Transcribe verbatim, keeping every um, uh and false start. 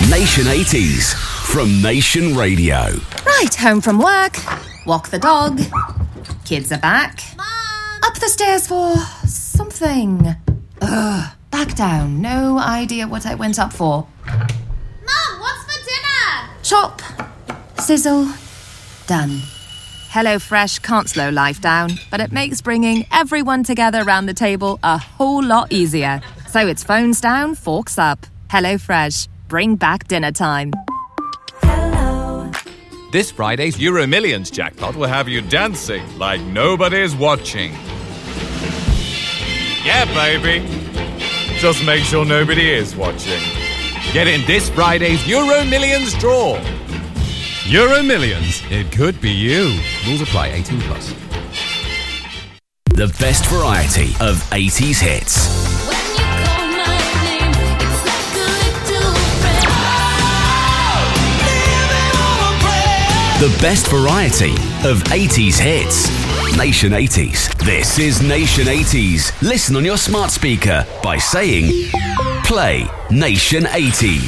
Nation eighties from Nation Radio. Right, home from work, walk the dog, kids are back, Mom! up the stairs for something. Ugh, back down, no idea what I went up for. Mom, what's for dinner? Chop, sizzle, done. HelloFresh can't slow life down, but it makes bringing everyone together around the table a whole lot easier. So it's phones down, forks up. HelloFresh, bring back dinner time. This Friday's Euro Millions jackpot will have you dancing like nobody's watching. Yeah, baby. Just make sure nobody is watching. Get in this Friday's Euro Millions draw. Euro Millions. It could be you. Rules apply. eighteen plus. The best variety of eighties hits. The best variety of eighties hits. Nation eighties. This is Nation eighties. Listen on your smart speaker by saying, play Nation eighties.